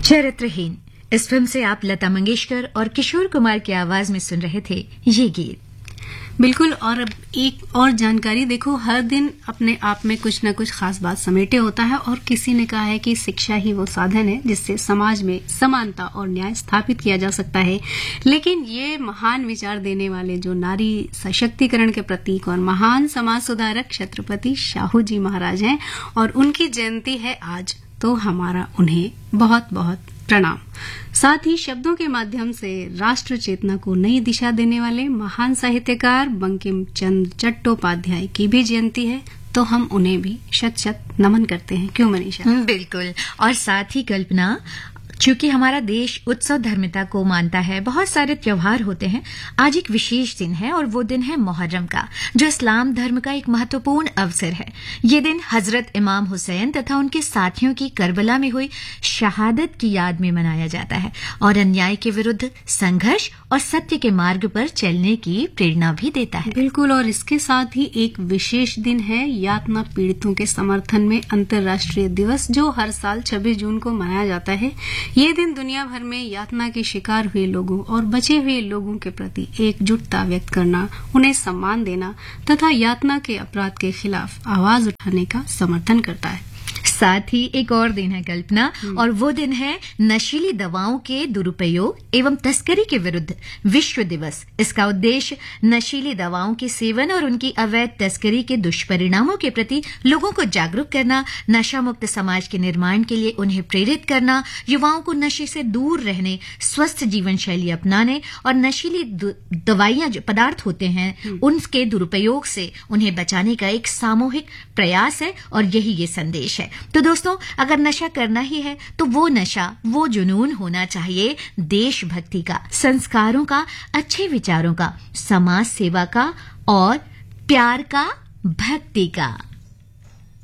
चरित्रहीन इस फिल्म से आप लता मंगेशकर और किशोर कुमार की आवाज में सुन रहे थे ये गीत। बिल्कुल। और अब एक और जानकारी देखो, हर दिन अपने आप में कुछ न कुछ खास बात समेटे होता है और किसी ने कहा है कि शिक्षा ही वो साधन है जिससे समाज में समानता और न्याय स्थापित किया जा सकता है। लेकिन ये महान विचार देने वाले जो नारी सशक्तिकरण के प्रतीक और महान समाज सुधारक छत्रपति शाहू जी महाराज हैं और उनकी जयंती है आज, तो हमारा उन्हें बहुत बहुत प्रणाम। साथ ही शब्दों के माध्यम से राष्ट्र चेतना को नई दिशा देने वाले महान साहित्यकार बंकिम चंद्र चट्टोपाध्याय की भी जयंती है, तो हम उन्हें भी शत शत नमन करते हैं। क्यों मनीषा? बिल्कुल। और साथ ही कल्पना, चूंकि हमारा देश उत्सव धर्मिता को मानता है, बहुत सारे त्योहार होते हैं। आज एक विशेष दिन है और वो दिन है मुहर्रम का, जो इस्लाम धर्म का एक महत्वपूर्ण अवसर है। ये दिन हजरत इमाम हुसैन तथा उनके साथियों की करबला में हुई शहादत की याद में मनाया जाता है और अन्याय के विरुद्ध संघर्ष और सत्य के मार्ग पर चलने की प्रेरणा भी देता है। बिल्कुल। और इसके साथ ही एक विशेष दिन है यातना पीड़ितों के समर्थन में अंतर्राष्ट्रीय दिवस, जो हर साल 26 जून को मनाया जाता है। ये दिन दुनिया भर में यातना के शिकार हुए लोगों और बचे हुए लोगों के प्रति एकजुटता व्यक्त करना, उन्हें सम्मान देना तथा यातना के अपराध के खिलाफ आवाज उठाने का समर्थन करता है। साथ ही एक और दिन है कल्पना, और वो दिन है नशीली दवाओं के दुरुपयोग एवं तस्करी के विरुद्ध विश्व दिवस। इसका उद्देश्य नशीली दवाओं के सेवन और उनकी अवैध तस्करी के दुष्परिणामों के प्रति लोगों को जागरूक करना, नशा मुक्त समाज के निर्माण के लिए उन्हें प्रेरित करना, युवाओं को नशे से दूर रहने, स्वस्थ जीवन शैली अपनाने और नशीली दवाइयां जो पदार्थ होते हैं उनके दुरुपयोग से उन्हें बचाने का एक सामूहिक प्रयास है और यही ये संदेश है। तो दोस्तों, अगर नशा करना ही है तो वो नशा, वो जुनून होना चाहिए देशभक्ति का, संस्कारों का, अच्छे विचारों का, समाज सेवा का और प्यार का, भक्ति का।